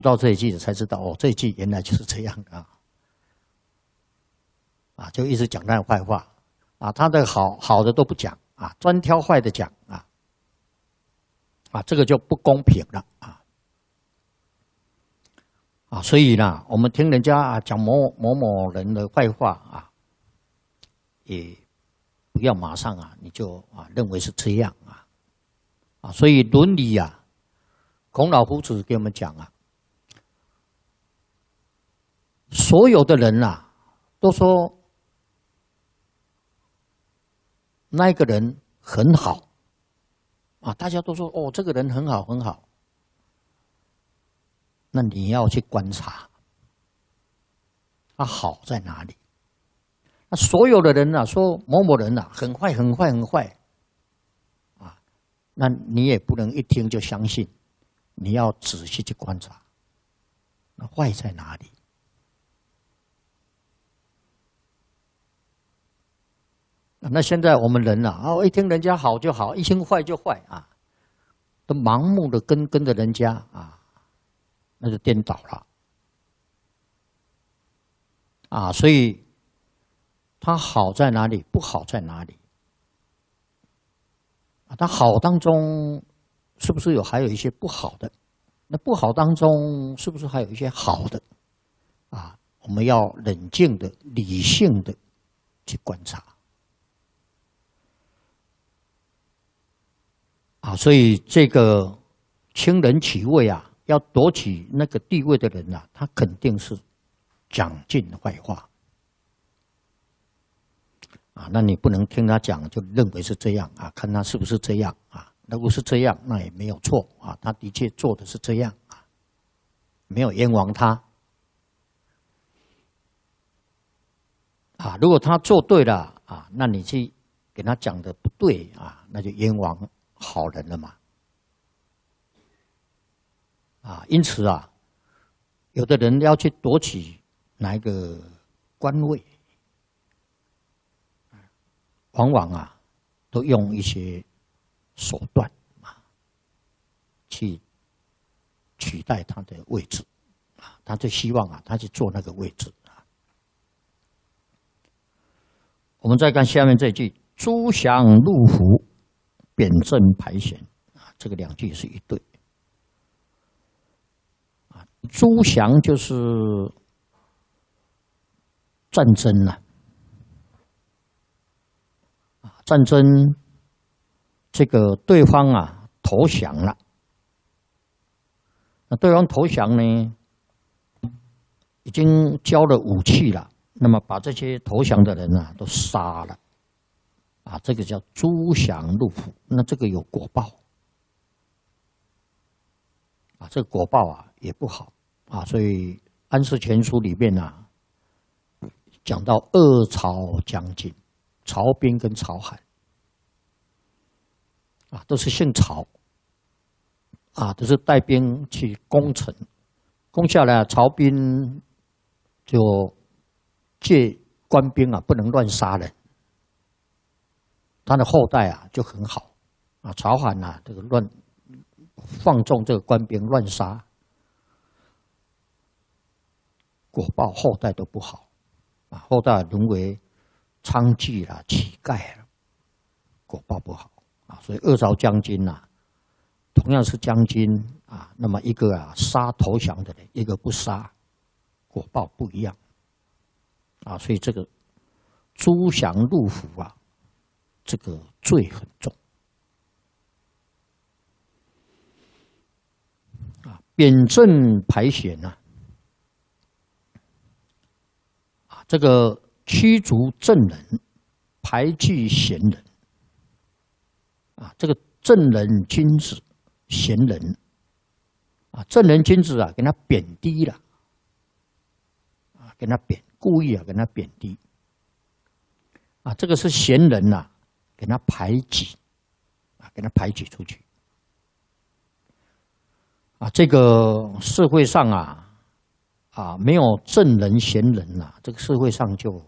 到这一季才知道，哦，这一季原来就是这样啊，就一直讲他的坏话啊，他的好的都不讲啊，专挑坏的讲这个就不公平了所以呢，我们听人家讲某人的坏话也不要马上你就认为是这样所以伦理孔老夫子给我们讲所有的人都说那一个人很好大家都说哦，这个人很好很好。那你要去观察，他好在哪里？那所有的人说某某人很坏很坏很坏那你也不能一听就相信，你要仔细去观察，那坏在哪里？那现在我们人一听人家好就好，一听坏就坏都盲目的跟着人家那就颠倒了所以他好在哪里，不好在哪里他好当中是不是还有一些不好的？那不好当中是不是还有一些好的我们要冷静的、理性的去观察所以这个轻人起位要夺取那个地位的人他肯定是讲尽坏话那你不能听他讲就认为是这样看他是不是这样如果是这样，那也没有错他的确做的是这样没有冤枉他如果他做对了那你去给他讲的不对那就冤枉好人了嘛因此有的人要去夺取哪一个官位，往往都用一些手段去取代他的位置他就希望他去做那个位置我们再看下面这句：诸祥入伏，扁正排险这个两句是一对诸祥就是战争战争这个对方投降了，那对方投降呢，已经交了武器了，那么把这些投降的人都杀了这个叫诸降入伏，那这个有果报这个果报也不好所以《安世全书》里面讲到二曹将军，曹彬跟曹罕都是姓曹都是带兵去攻城，攻下来曹彬就借官兵不能乱杀人，他的后代就很好曹罕这个放纵这个官兵乱杀，果报后代都不好后代沦为娼妓啦、乞丐了，果报不好所以二曹将军同样是将军那么一个杀投降的人，一个不杀，果报不一样所以这个诸降入伏这个罪很重扁正排险这个驱逐正人，排拒贤人这个正人君子、贤人正人君子给他贬低了给他故意给他贬低这个是贤人给他排挤给他排挤出去这个社会上没有正人贤人这个社会上就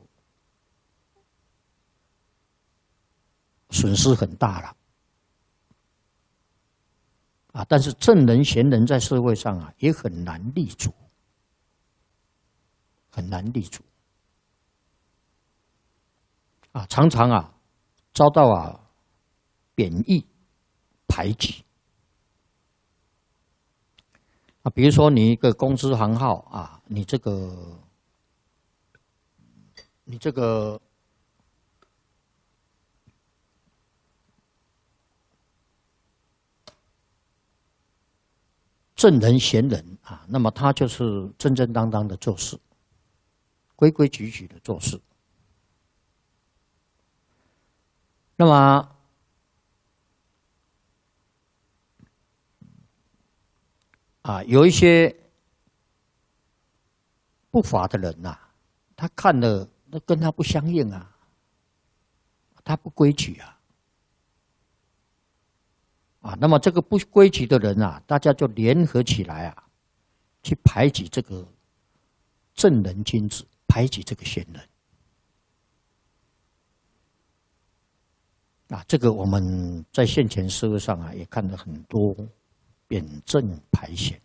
损失很大了啊，但是正人贤人在社会上啊也很难立足，很难立足。啊，常常啊遭到啊贬义、排挤。啊，比如说你一个公司行号啊，你这个正人贤人啊，那么他就是正正当当的做事，规规矩矩的做事。那么啊，有一些不法的人呐，他看了那跟他不相应啊，他不规矩啊。啊，那么这个不规矩的人啊，大家就联合起来啊，去排挤这个正人君子，排挤这个贤人。啊，这个我们在现前社会上啊，也看到很多贬正排贤。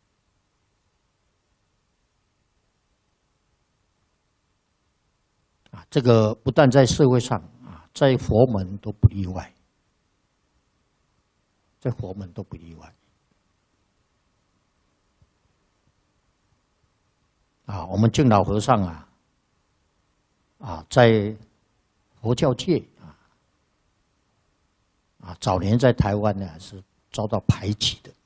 啊，这个不但在社会上啊，在佛门都不例外。在佛门都不例外。啊，我们净老和尚在佛教界早年在台湾呢是遭到排挤的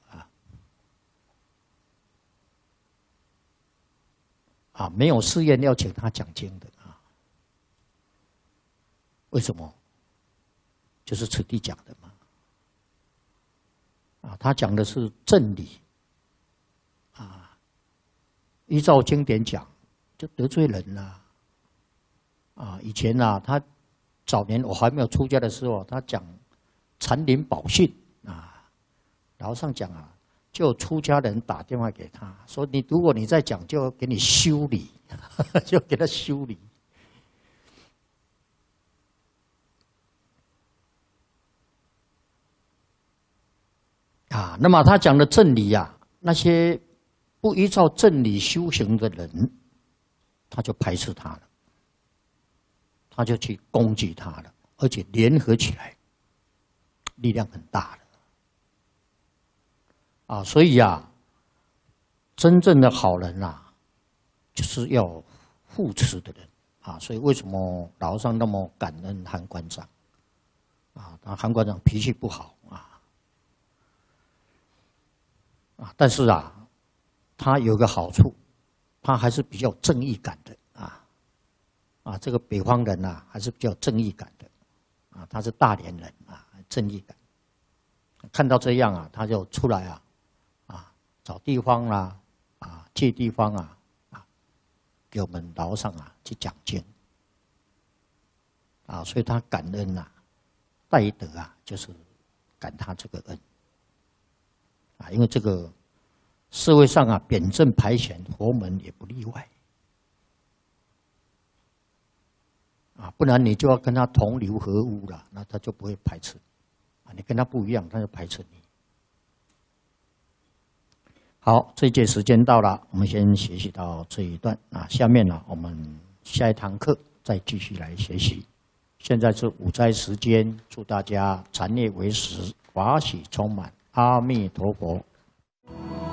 没有寺院要请他讲经的为什么？就是此地讲的嘛。他讲的是正理，依照经典讲，就得罪人了。以前他早年我还没有出家的时候，他讲禅林宝训老和尚讲就出家人打电话给他说：“如果你再讲，就要给你修理，就给他修理。”那么他讲的正理那些不依照正理修行的人，他就排斥他了，他就去攻击他了，而且联合起来，力量很大的所以真正的好人就是要护持的人所以为什么老和尚那么感恩韩馆长韩馆长脾气不好但是他有个好处，他还是比较有正义感的这个北方人还是比较有正义感的他是大连人正义感。看到这样他就出来找地方借地方给我们老和尚去讲经所以他感恩戴德就是感他这个恩因为这个社会上贬正排贤，佛门也不例外不然你就要跟他同流合污了，那他就不会排斥你跟他不一样，他就排斥你。好，这一节时间到了，我们先学习到这一段下面我们下一堂课再继续来学习。现在是午斋时间，祝大家禅业为实，法喜充满。阿弥陀佛。